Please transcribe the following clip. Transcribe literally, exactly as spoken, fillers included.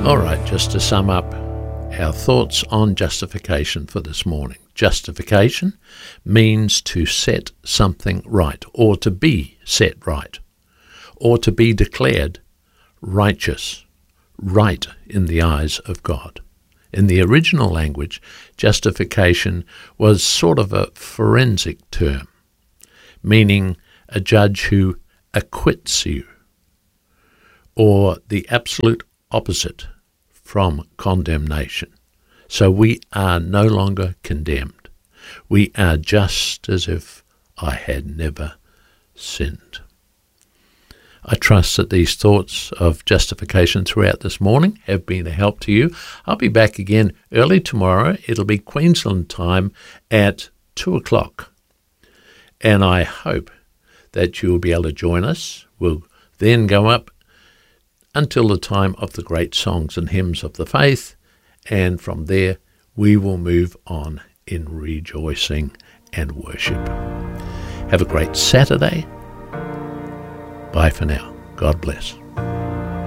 All right, just to sum up our thoughts on justification for this morning. Justification means to set something right, or to be set right, or to be declared righteous, right in the eyes of God. In the original language, justification was sort of a forensic term, meaning a judge who acquits you, or the absolute opposite from condemnation. So we are no longer condemned. We are just as if I had never sinned. I trust that these thoughts of justification throughout this morning have been a help to you. I'll be back again early tomorrow. It'll be Queensland time at two o'clock. And I hope that you'll be able to join us. We'll then go up until the time of the great songs and hymns of the faith, and from there we will move on in rejoicing and worship. Have a great Saturday. Bye for now. God bless.